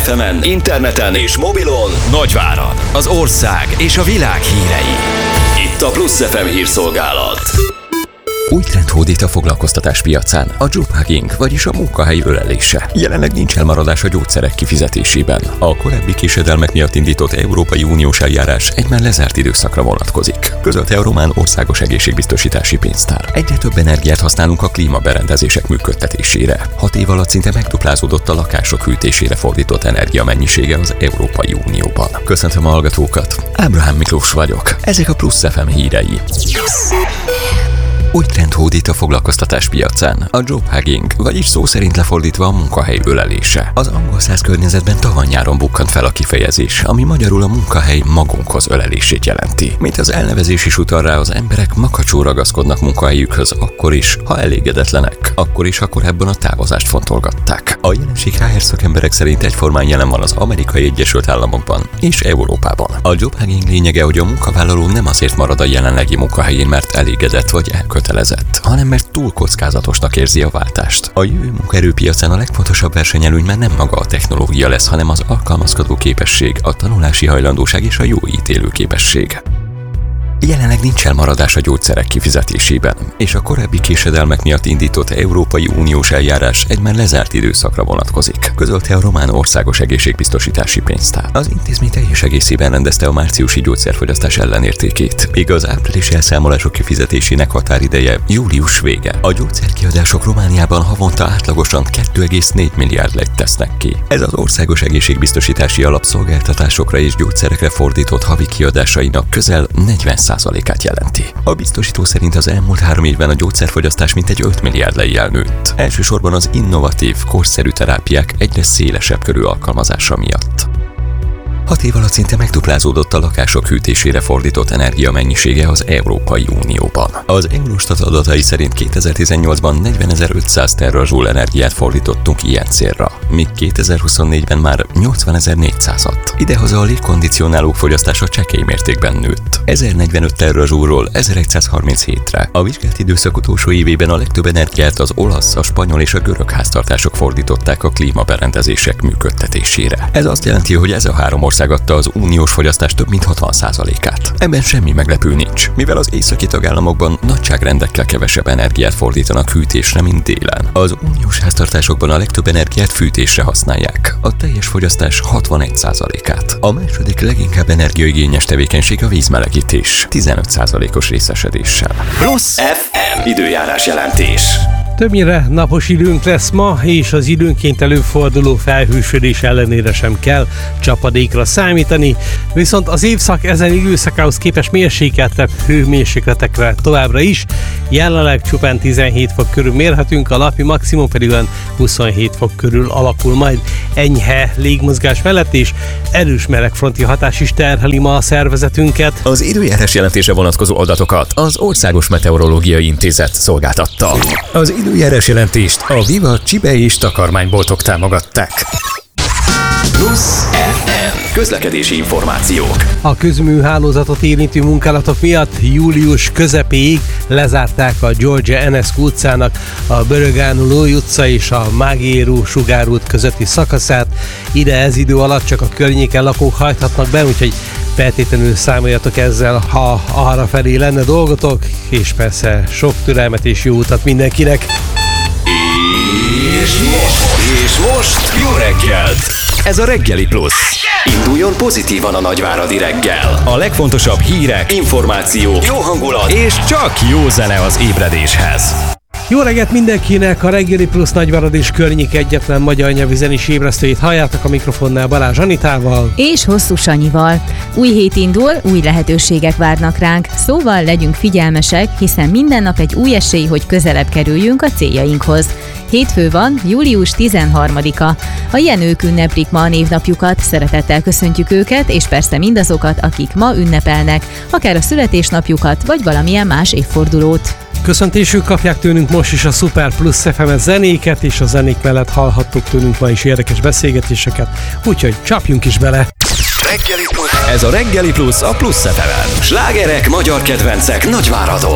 FM-en, interneten és mobilon Nagyváradon, az ország és a világ hírei. Itt a Plusz FM hírszolgálat. Új trend hódít a foglalkoztatás piacán, a jobhugging, vagyis a munkahelyi ölelése. Jelenleg nincs elmaradás a gyógyszerek kifizetésében. A korábbi késedelmek miatt indított Európai Uniós eljárás egy már lezárt időszakra vonatkozik, közölte a román országos egészségbiztosítási pénztár. Egyre több energiát használunk a klímaberendezések működtetésére. 6 év alatt szinte megduplázódott a lakások hűtésére fordított energia mennyisége az Európai Unióban. Köszöntöm a hallgatókat, Ábrahám Miklós vagyok. Ezek a Plusz FM hírei. Új trend hódít a foglalkoztatás piacán, a jobhugging, vagyis szó szerint lefordítva a munkahely ölelése. Az angol száz környezetben tavaly-nyáron bukkant fel a kifejezés, ami magyarul a munkahely magunkhoz ölelését jelenti. Mint az elnevezés is utal rá, az emberek makacsul ragaszkodnak munkahelyükhöz akkor is, ha elégedetlenek, akkor is, ha korábban a távozást fontolgatták. A jelenség HR szakemberek szerint egyformán jelen van az Amerikai Egyesült Államokban és Európában. A jobhugging lényege, hogy a munkavállaló nem azért marad a jelenlegi munkahelyén, mert elégedett vagy elkötelezett, hanem mert túl kockázatosnak érzi a váltást. A jövő munkaerőpiacán a legfontosabb versenyelőny már nem maga a technológia lesz, hanem az alkalmazkodó képesség, a tanulási hajlandóság és a jó ítélő képesség. Jelenleg nincs elmaradás a gyógyszerek kifizetésében, és a korábbi késedelmek miatt indított Európai Uniós eljárás egy már lezárt időszakra vonatkozik, közölte a román országos egészségbiztosítási pénztár. Az intézmény teljes egészében rendezte a márciusi gyógyszerfogyasztás ellenértékét, míg az áprilisi elszámolások kifizetésének határideje július vége. A gyógyszerkiadások Romániában havonta átlagosan 2,4 milliárd lejt tesznek ki. Ez az országos egészségbiztosítási alap szolgáltatásokra és gyógyszerekre fordított havi kiadásainak közel 40%-át jelenti. A biztosító szerint az elmúlt 3 évben a gyógyszerfogyasztás mintegy 5 milliárd lejjel nőtt. Elsősorban az innovatív, korszerű terápiák egyre szélesebb körű alkalmazása miatt. 6 év alatt szinte megduplázódott a lakások hűtésére fordított energia mennyisége az Európai Unióban. Az Eurostat adatai szerint 2018-ban 40.500 terajoule energiát fordítottunk ilyen célra, míg 2024-ben már 80.400-at. Idehaza a légkondicionálók fogyasztása csekély mértékben nőtt. 1045 terajoule-ról 1137-re. A vizsgált időszak utolsó évében a legtöbb energiát az olasz, a spanyol és a görög háztartások fordították a klímaberendezések működtetésére. Ez azt jelenti, hogy ez a 3 ország adta az uniós fogyasztás több mint 60%-át. Ebben semmi meglepő nincs, mivel az északi tagállamokban nagyságrendekkel kevesebb energiát fordítanak hűtésre, mint délen. Az uniós háztartásokban a legtöbb energiát fűtésre használják, a teljes fogyasztás 61%-át. A második leginkább energiaigényes tevékenység a vízmelegítés, 15%-os részesedéssel. Plusz FM időjárás jelentés. Többnyire napos időnk lesz ma, és az időnként előforduló felhősödés ellenére sem kell csapadékra számítani, viszont az évszak ezen időszakához képest mérsékeltebb hőmérsékletekre továbbra is. Jelenleg csupán 17 fok körül mérhetünk, a napi maximum pedig 27 fok körül alakul majd. Enyhe légmozgás mellett és erős melegfronti hatás is terheli ma a szervezetünket. Az időjárás jelentése vonatkozó adatokat az Országos Meteorológiai Intézet szolgáltatta. Az időjárás jelentést a Viva Csibe és takarmányboltok támogatták. Plusz FM közlekedési információk. A közműhálózatot érintő munkálatok miatt július közepéig lezárták a Georgia Enescu utcának a Börögánulói utca és a Mágérú sugárút közötti szakaszát. Ide ez idő alatt csak a környéken lakók hajthatnak be, úgyhogy feltétlenül számoljatok ezzel, ha arrafelé lenne dolgotok, és persze sok türelmet és jó utat mindenkinek. És most jó reggelt! Ez a Reggeli Plusz. Induljon pozitívan a nagyváradi reggel. A legfontosabb hírek, információk, jó hangulat és csak jó zene az ébredéshez. Jó reggelt mindenkinek! A Reggeli Plusz Nagyvárad és környék egyetlen magyar nyelvű zenés ébresztőjét halljátok, a mikrofonnál Balázs Anitával és Hosszú Sanyival. Új hét indul, új lehetőségek várnak ránk, szóval legyünk figyelmesek, hiszen minden nap egy új esély, hogy közelebb kerüljünk a céljainkhoz. Hétfő van, július 13-a. A jenők ünneplik ma a névnapjukat, szeretettel köszöntjük őket, és persze mindazokat, akik ma ünnepelnek, akár a születésnapjukat, vagy valamilyen más évfordulót. Köszöntésük kapják tőlünk most is a Super Plusz FM zenéket, és a zenék mellett hallhattuk tőlünk ma is érdekes beszélgetéseket, úgyhogy csapjunk is bele! Ez a Reggeli Plusz a Plusz FM-en. Slágerek, magyar kedvencek Nagyváradon.